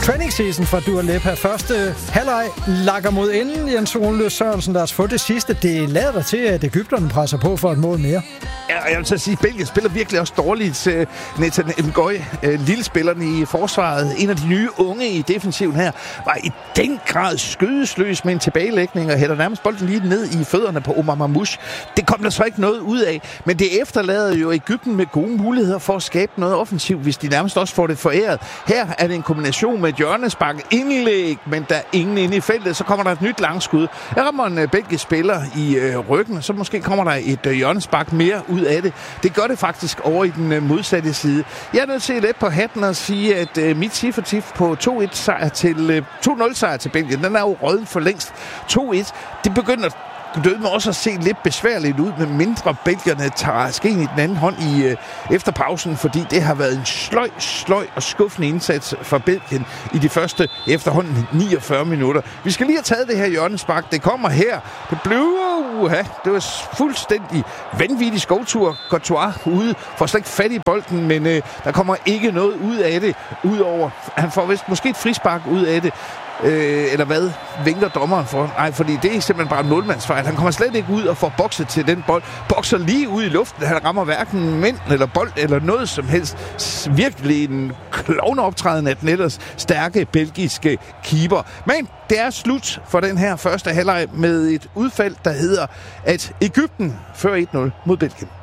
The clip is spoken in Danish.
Training season fra Dua Lipa. Første halvleg lakker mod enden. Jens Ole Sørensen, lad os få det sidste. Det lader der til, at Egypterne presser på for et mål mere. Ja, jeg vil så sige, at Belgien spiller virkelig også dårligt. Nathan Ngoy, lillespilleren i forsvaret, en af de nye unge i defensiven her, var i den grad skødesløs med en tilbagelægning og hætter nærmest bolden lige ned i fødderne på Omar Mamouche. Det kom der så ikke noget ud af, men det efterlader jo Egypten med gode muligheder for at skabe noget offensivt, hvis de nærmest også får det foræret. Her er det en kombination med et hjørnespark, indlæg, men der er ingen inde i feltet. Så kommer der et nyt langskud. Jeg rammer en belgisk spiller i ryggen, så måske kommer der et hjørnespark mere ud af det. Det gør det faktisk over i den modsatte side. Jeg er nødt til lidt på hatten og sige, at mit ciffertif på 2-1 sejr til 2-0 sejr til Belgien, den er jo røden for længst. 2-1, det begynder døde også at se lidt besværligt ud, med mindre belgierne tager skeen i den anden hånd efter pausen, fordi det har været en sløj og skuffende indsats for Belgien i de første efterhånden 49 minutter. Vi skal lige have taget det her hjørnespark. Det kommer her. Det var fuldstændig vanvittig skovtur. Courtois ude, får slet ikke fat i bolden, men der kommer ikke noget ud af det, udover han får vist måske et frispark ud af det. Eller hvad vinker dommeren for? Nej, fordi det er simpelthen bare en målmandsfejl. Han kommer slet ikke ud og får bokset til den bold. Bokser lige ud i luften. Han rammer hverken mænd eller bold eller noget som helst. Virkelig en klovneoptræden af den ellers stærke belgiske keeper. Men det er slut for den her første halvleg med et udfald, der hedder, at Egypten fører 1-0 mod Belgien.